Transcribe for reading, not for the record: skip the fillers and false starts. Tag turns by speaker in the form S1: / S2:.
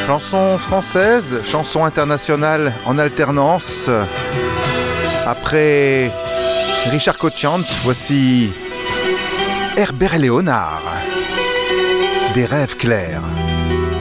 S1: Chanson française, chanson internationale en alternance. Après Richard Cochant, voici Herbert Léonard. Des rêves clairs.